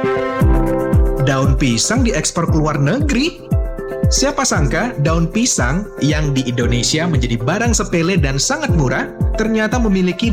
Daun pisang diekspor ke luar negeri? Siapa sangka daun pisang yang di Indonesia menjadi barang sepele dan sangat murah, ternyata memiliki